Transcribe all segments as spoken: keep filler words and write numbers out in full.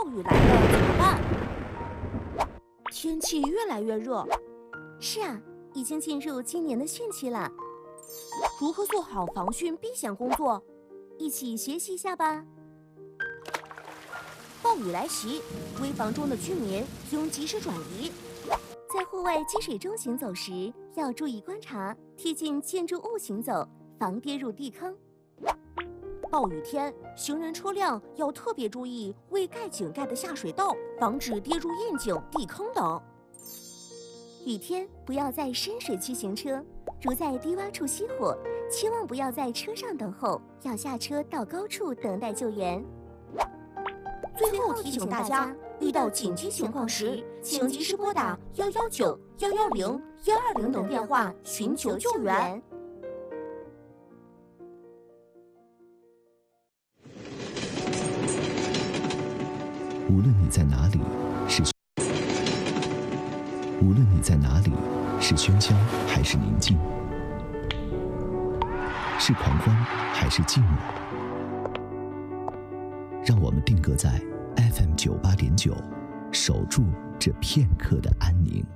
暴雨来了怎么办？天气越来越热。 是啊，已经进入今年的汛期了。 如何做好防汛避险工作？ 一起学习一下吧。 暴雨来袭，危房中的居民应及时转移。 在户外积水中行走时，要注意观察，贴近建筑物行走，防跌入地坑。 暴雨天，行人车辆要特别注意未盖井盖的下水道，防止跌入窨井、地坑等。 雨天不要在深水区行车，如在低洼处熄火，千万不要在车上等候，要下车到高处等待救援。 最后提醒大家，遇到紧急情况时，请及时拨打幺幺九、幺幺零、幺二零等电话寻求救援。 无论你在哪里，是无论你在哪里，是喧嚣还是宁静，是狂欢还是静默，让我们定格在 F M 九八点九，守住这片刻的安宁。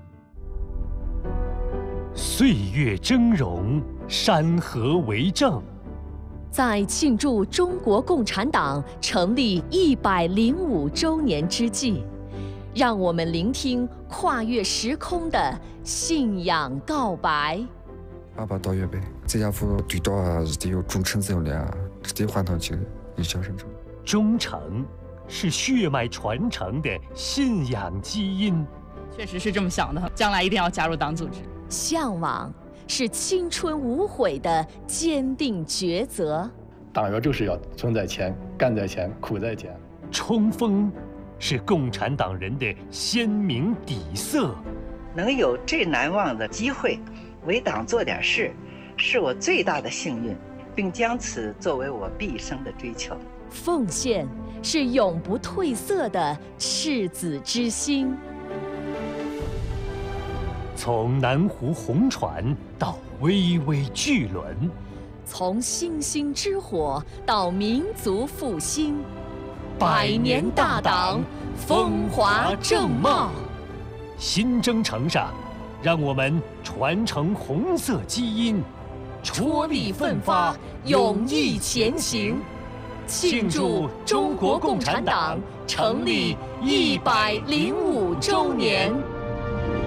岁月峥嵘，山河为证。 在庆祝中国共产党成立一百零五周年之际，让我们聆听跨越时空的信仰告白。 爸爸到月呗，这家伙对到啊，是得有忠诚这样的啊，是得换上去一小生成。 忠诚是血脉传承的信仰基因。 确实是这么想的，将来一定要加入党组织。 向往是青春无悔的坚定抉择。 党员就是要存在前，干在前，苦在前。 冲锋是共产党人的鲜明底色。 能有这难忘的机会，为党做点事，是我最大的幸运，并将此作为我毕生的追求。 奉献是永不褪色的赤子之心。 从南湖红船到巍巍巨轮， 从星星之火到民族复兴，百年大党风华正茂。 新征程上，让我们传承红色基因， 踔厉奋发，勇毅前行，庆祝中国共产党成立一百零五周年。